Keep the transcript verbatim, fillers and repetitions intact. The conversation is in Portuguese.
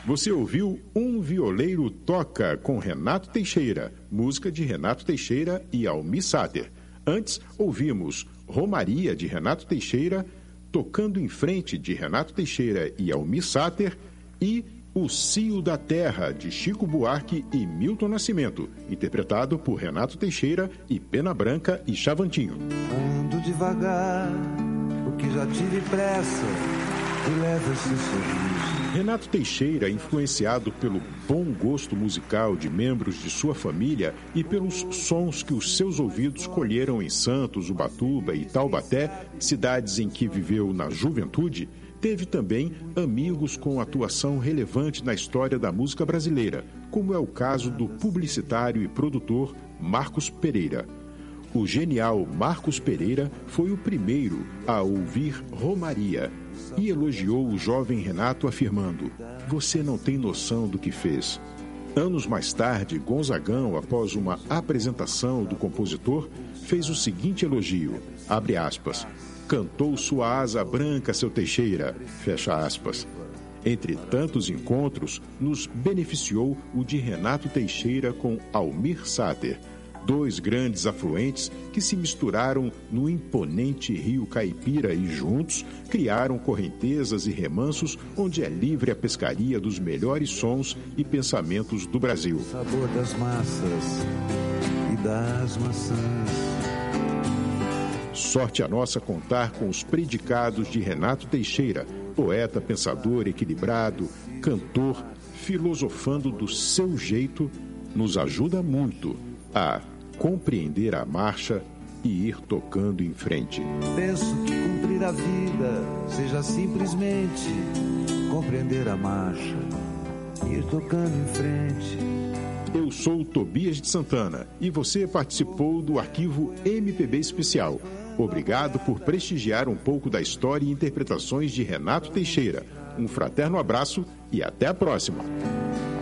Você ouviu Um Violeiro Toca, com Renato Teixeira, música de Renato Teixeira e Almir Sater. Antes, ouvimos Romaria, de Renato Teixeira, Tocando em Frente, de Renato Teixeira e Almir Sater, e O Cio da Terra, de Chico Buarque e Milton Nascimento, interpretado por Renato Teixeira e Pena Branca e Chavantinho. Ando devagar, porque já tive pressa, e leva esse sorriso. Renato Teixeira, influenciado pelo bom gosto musical de membros de sua família e pelos sons que os seus ouvidos colheram em Santos, Ubatuba e Taubaté, cidades em que viveu na juventude, teve também amigos com atuação relevante na história da música brasileira, como é o caso do publicitário e produtor Marcos Pereira. O genial Marcos Pereira foi o primeiro a ouvir Romaria e elogiou o jovem Renato afirmando: "Você não tem noção do que fez." Anos mais tarde, Gonzagão, após uma apresentação do compositor, fez o seguinte elogio, abre aspas, "Cantou sua asa branca, seu Teixeira", fecha aspas. Entre tantos encontros, nos beneficiou o de Renato Teixeira com Almir Sater, dois grandes afluentes que se misturaram no imponente rio Caipira e juntos criaram correntezas e remansos onde é livre a pescaria dos melhores sons e pensamentos do Brasil. O sabor das massas e das maçãs. Sorte a nossa contar com os predicados de Renato Teixeira, poeta, pensador, equilibrado, cantor, filosofando do seu jeito, nos ajuda muito a compreender a marcha e ir tocando em frente. Penso que cumprir a vida seja simplesmente compreender a marcha e ir tocando em frente. Eu sou Tobias de Santana e você participou do arquivo M P B Especial. Obrigado por prestigiar um pouco da história e interpretações de Renato Teixeira. Um fraterno abraço e até a próxima.